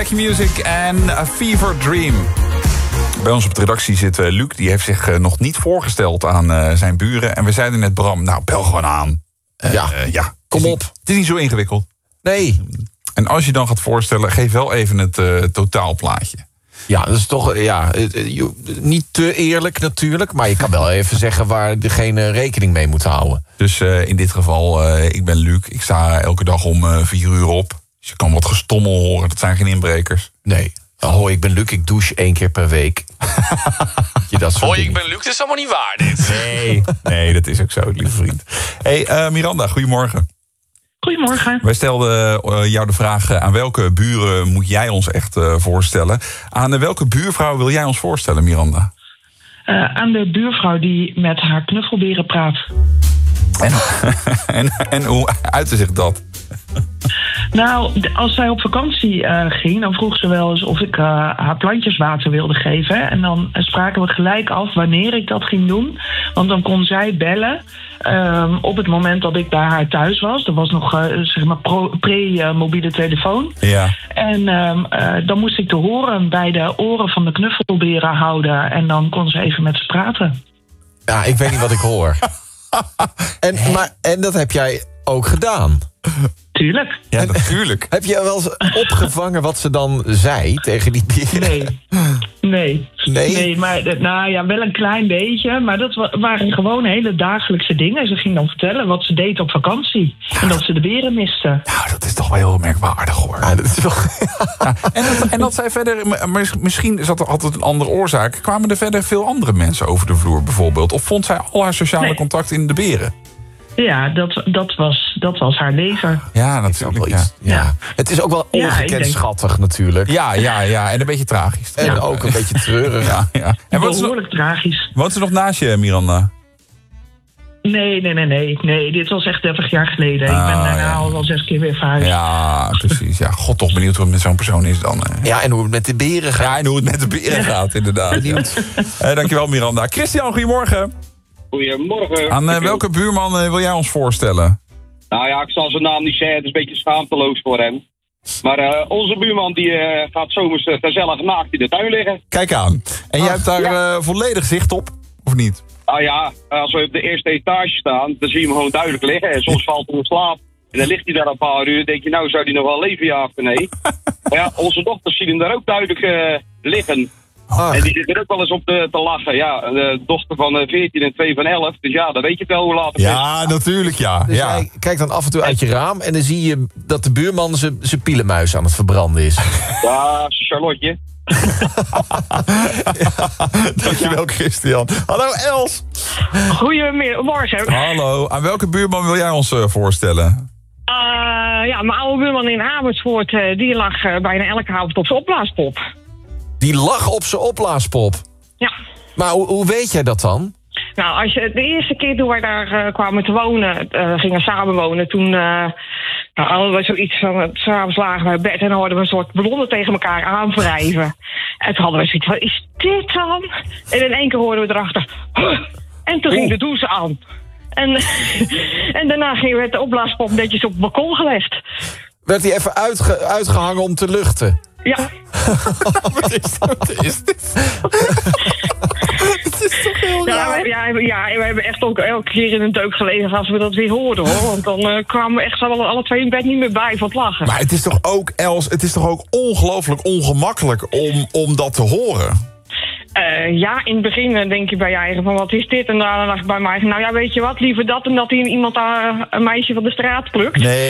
Like Music en A Fever Dream. Bij ons op de redactie zit Luc. Die heeft zich nog niet voorgesteld aan zijn buren. En we zeiden net, Bram, nou, bel gewoon aan. Ja, kom op. Het is niet zo ingewikkeld. Nee. En als je dan gaat voorstellen, geef wel even het totaalplaatje. Ja, dat is toch niet te eerlijk natuurlijk. Maar je kan wel even zeggen waar degene rekening mee moet houden. Dus in dit geval, ik ben Luc. Ik sta elke dag om 4 uur op. Dus je kan wat gestommel horen. Dat zijn geen inbrekers. Nee. Hoi, ik ben Luc. Ik douche 1 keer per week. Hoi, ik ben Luc. Dat is allemaal niet waar, dit. Nee, dat is ook zo, lieve vriend. Hey, Miranda, goedemorgen. Goedemorgen. Wij stelden jou de vraag, aan welke buren moet jij ons echt voorstellen? Aan welke buurvrouw wil jij ons voorstellen, Miranda? Aan de buurvrouw die met haar knuffelberen praat. En hoe uitte zich dat? Nou, als zij op vakantie ging, dan vroeg ze wel eens of ik haar plantjes water wilde geven. En dan spraken we gelijk af wanneer ik dat ging doen. Want dan kon zij bellen op het moment dat ik bij haar thuis was. Dat was nog zeg maar pre-mobiele telefoon. Ja. En dan moest ik de horen bij de oren van de knuffelberen houden. En dan kon ze even met ze praten. Ja, ik weet niet wat ik hoor. En dat heb jij ook gedaan. Tuurlijk. Ja, natuurlijk. Heb je wel eens opgevangen wat ze dan zei tegen die beren? Nee, maar nou ja, wel een klein beetje. Maar dat waren gewoon hele dagelijkse dingen. Ze ging dan vertellen wat ze deed op vakantie. En dat ze de beren miste. Nou, dat is toch wel heel merkwaardig, hoor. Ja, dat is wel... Ja, en dat zij verder... Misschien had het een andere oorzaak. Kwamen er verder veel andere mensen over de vloer, bijvoorbeeld? Of vond zij al haar sociale contact in de beren? Ja, dat was haar leven. Ja, natuurlijk. Ja. Het is ook wel ongekend schattig natuurlijk. Ja. En een beetje tragisch. En ook een beetje treurig. Ja. En behoorlijk tragisch. Woont ze nog naast je, Miranda? Nee. Dit was echt 30 jaar geleden. Ik ben daarna al 6 keer weer verhuisd. Ja, precies. Ja, god, toch benieuwd hoe het met zo'n persoon is dan. Ja, en hoe het met de beren gaat. Ja, en hoe het met de beren gaat, inderdaad. Benieuwd. Dankjewel, Miranda. Christian, goedemorgen. Goedemorgen. Aan welke buurman wil jij ons voorstellen? Nou ja, ik zal zijn naam niet zeggen. Het is een beetje schaamteloos voor hem. Maar onze buurman die gaat zomers gezellig naakt in de tuin liggen. Kijk aan. En jij hebt daar volledig zicht op, of niet? Nou ja, als we op de eerste etage staan, dan zie je hem gewoon duidelijk liggen. En soms valt hij in slaap. En dan ligt hij daar een paar uur. Dan denk je, nou zou hij nog wel leven, ja of nee? Maar ja, onze dochters zien hem daar ook duidelijk liggen. En die zitten er ook wel eens op te lachen. Ja, de dochter van 14 en 2 van 11. Dus ja, dan weet je wel hoe laat het is. Ja, natuurlijk, ja. Dus jij kijkt dan af en toe uit je raam en dan zie je dat de buurman zijn pielenmuis aan het verbranden is. Ja, Charlotte. Dankjewel, Christian. Hallo, Els. Goedemorgen. Hallo, aan welke buurman wil jij ons voorstellen? Mijn oude buurman in Amersfoort, die lag bijna elke avond op zijn opblaaspop. Die lag op zijn opblaaspop? Ja. Maar hoe weet jij dat dan? Nou, de eerste keer toen wij daar kwamen te wonen, gingen samenwonen, toen hadden we zoiets van, 's avonds lagen we in bed en dan hoorden we een soort ballonnen tegen elkaar aanwrijven. En toen hadden we zoiets van, is dit dan? En in één keer hoorden we erachter, huh! En toen ging de douche aan. En daarna gingen we de opblaaspop netjes op het balkon gelegd. Werd hij even uitgehangen om te luchten? Ja. Wat is dit? Het is toch heel raar? We hebben echt ook elke keer in een deuk gelegen als we dat weer hoorden, hoor. Want dan kwamen we echt alle twee in bed niet meer bij van het lachen. Maar het is toch ook, Els, het is toch ook ongelooflijk ongemakkelijk om dat te horen? Ja, in het begin denk je bij je eigen van wat is dit? En daarna dacht ik bij mij, nou ja, weet je wat, liever dat dan dat iemand een meisje van de straat plukt. Nee.